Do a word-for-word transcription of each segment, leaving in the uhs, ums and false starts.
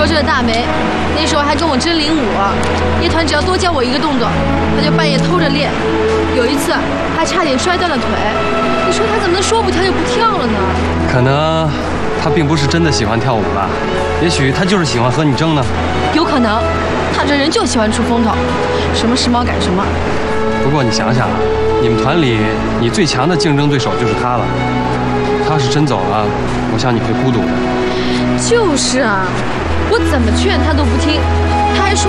说这个大梅，那时候还跟我真领舞，叶团只要多教我一个动作，他就半夜偷着练。有一次还差点摔断了腿。你说他怎么能说不跳就不跳了呢？ 可能他并不是真的喜欢跳舞吧，也许他就是喜欢和你争呢。 有可能，他这人就喜欢出风头，什么时髦感什么。 不过你想想，你们团里你最强的竞争对手就是他了。他是真走了，我想你会孤独的。 就是啊，我怎么劝他都不听，他还说，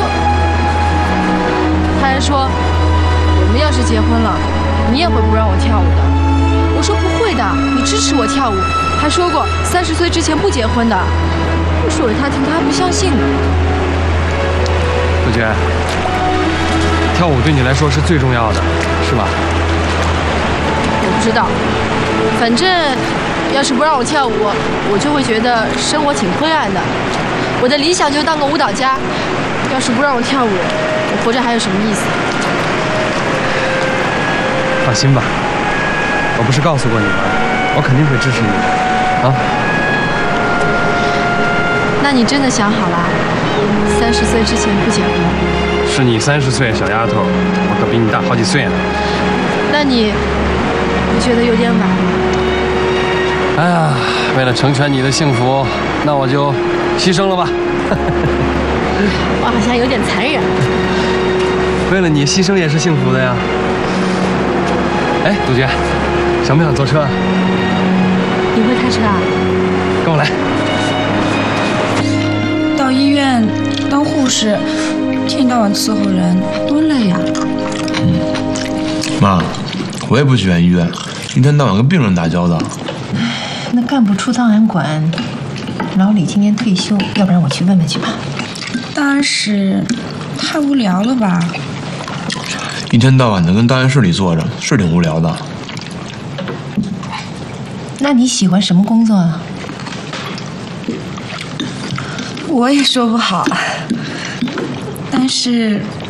他还说，我们要是结婚了，你也会不让我跳舞的。我说不会的，你支持我跳舞，还说过三十岁之前不结婚的。我说给他听，他还不相信呢。 杜鹃，跳舞对你来说是最重要的，是吧？ 我不知道，反正要是不让我跳舞，我就会觉得生活挺灰暗的。我的理想就是当个舞蹈家，要是不让我跳舞，我活着还有什么意思？ 放心吧，我不是告诉过你吗？我肯定会支持你的，啊？ 那你真的想好了，三十岁之前不结婚？ 是你三十岁，小丫头，我可比你大好几岁呢。 那你不觉得有点晚吗？ 哎呀，为了成全你的幸福，那我就牺牲了吧。 我好像有点残忍。 为了你牺牲也是幸福的呀。哎，杜鹃，想不想坐车？ 你会开车啊？ 跟我来。 到医院当护士，一天到晚伺候人，多累呀！ 嗯，妈，我也不喜欢医院，一天到晚跟病人打交道。 那干部出档案馆，老李今年退休，要不然我去问问去吧。 档案室太无聊了吧？ 一天到晚的跟档案室里坐着，是挺无聊的。 那你喜欢什么工作啊？ 我也说不好，但是